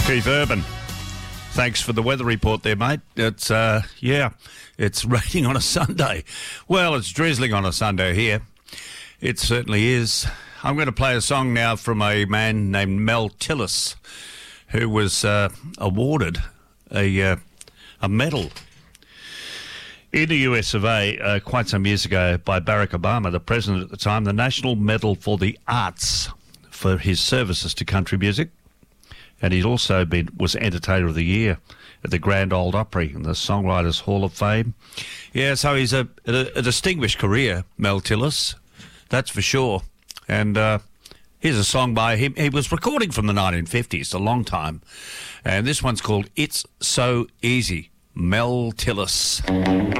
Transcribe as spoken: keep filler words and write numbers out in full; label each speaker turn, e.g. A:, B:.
A: Keith Urban. Thanks for the weather report there, mate. It's, uh, yeah, it's raining on a Sunday. Well, it's drizzling on a Sunday here. It certainly is. I'm going to play a song now from a man named Mel Tillis, who was uh, awarded a uh, a medal in the U S of A uh, quite some years ago by Barack Obama, the president at the time, the National Medal for the Arts for his services to country music. And he's also been was Entertainer of the Year at the Grand Ole Opry in the Songwriters Hall of Fame. Yeah, so he's a, a, a distinguished career, Mel Tillis, that's for sure. And uh, here's a song by him. He was recording from the nineteen fifties, a long time. And this one's called It's So Easy, Mel Tillis.